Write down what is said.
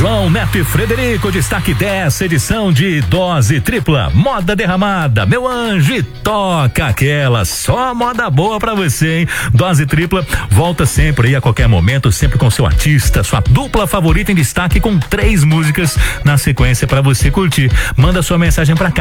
João Neto e Frederico, destaque dessa edição de Dose Tripla, moda derramada, meu anjo, e toca aquela, só moda boa pra você, hein? Dose Tripla volta sempre aí a qualquer momento, sempre com seu artista, sua dupla favorita em destaque com 3 músicas na sequência pra você curtir. Manda sua mensagem pra cá.